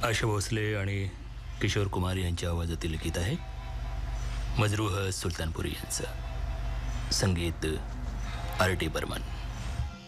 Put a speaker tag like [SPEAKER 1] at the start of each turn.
[SPEAKER 1] आशा भोसले आणि किशोर कुमार यांच्या आवाजातील गीत आहे. मजरूह सुलतानपुरी यांचं संगीत आर टी बर्मन.